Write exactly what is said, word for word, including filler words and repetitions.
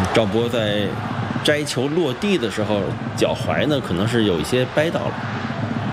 赵博在摘球落地的时候，脚踝呢可能是有一些掰到了。